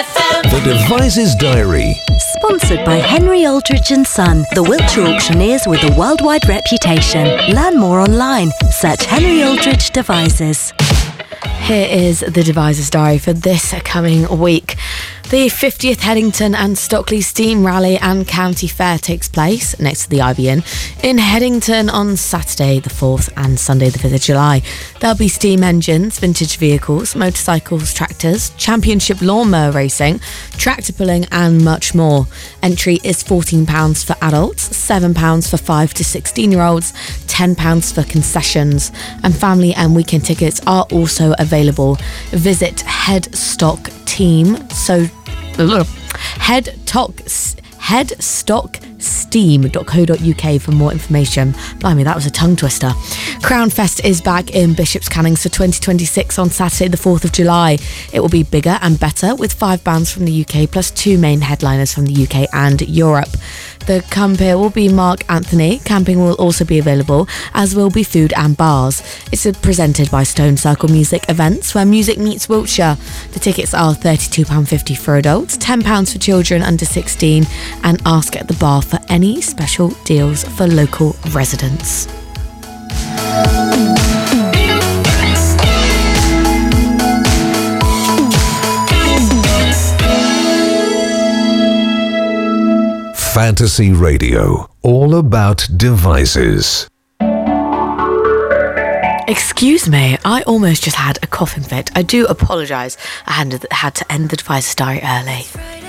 FM. The Devices Diary. Sponsored by Henry Aldrich & Son, the Wiltshire auctioneers with a worldwide reputation. Learn more online. Search Henry Aldrich Devices. Here is the Devices Diary for this coming week. The 50th Headington and Stockley Steam Rally and County Fair takes place next to the Ivy Inn in Headington on Saturday the 4th and Sunday the 5th of July. There'll be steam engines, vintage vehicles, motorcycles, tractors, championship lawnmower racing, tractor pulling and much more. Entry is £14 for adults, £7 for 5 to 16-year-olds, £10 for concessions, and family and weekend tickets are also available. Visit headstocksteam.co.uk for more information. Blimey, that was a tongue twister. Crown Fest is back in Bishop's Cannings for 2026 on Saturday the 4th of July. It will be bigger and better with 5 bands from the UK plus 2 main headliners from the UK and Europe. The camper will be Mark Anthony. Camping will also be available, as will be food and bars. It's presented by Stone Circle Music Events, where music meets Wiltshire. The tickets are £32.50 for adults, £10 for children under 16, and ask at the bar for any special deals for local residents. Fantasy Radio, all about devices. Excuse me, I almost just had a coughing fit. I do apologise. I had to end the Devices Diary early.